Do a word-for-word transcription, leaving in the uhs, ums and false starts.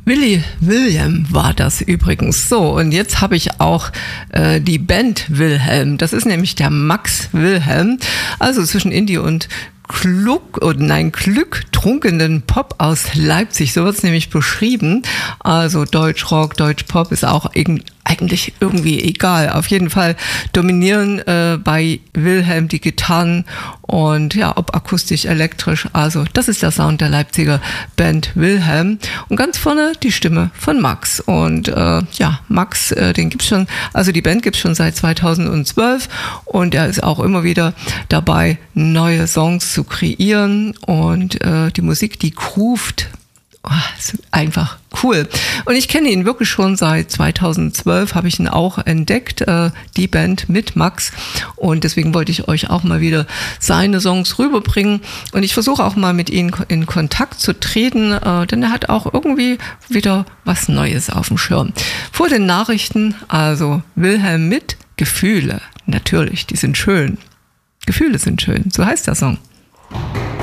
Willy William war das übrigens. So, und jetzt habe ich auch äh, die Band Wilhelm. Das ist nämlich der Max Wilhelm. Also zwischen Indie und Klug oder nein, glücktrunkenen Pop aus Leipzig. So wird es nämlich beschrieben. Also Deutschrock, Deutschpop ist auch eigentlich irgendwie egal. Auf jeden Fall dominieren äh, bei Wilhelm die Gitarren und ja, ob akustisch, elektrisch. Also das ist der Sound der Leipziger Band Wilhelm. Und ganz vorne die Stimme von Max. Und äh, ja, Max, äh, den gibt's schon, also die Band gibt's schon seit zweitausendzwölf und er ist auch immer wieder dabei, neue Songs zu kreieren und äh, die Musik, die groovt. Oh, ist einfach cool. Und ich kenne ihn wirklich schon seit zweitausendzwölf, habe ich ihn auch entdeckt, äh, die Band mit Max. Und deswegen wollte ich euch auch mal wieder seine Songs rüberbringen. Und ich versuche auch mal mit ihm in Kontakt zu treten, äh, denn er hat auch irgendwie wieder was Neues auf dem Schirm. Vor den Nachrichten, also Wilhelm mit Gefühle. Natürlich, die sind schön. Gefühle sind schön, so heißt der Song.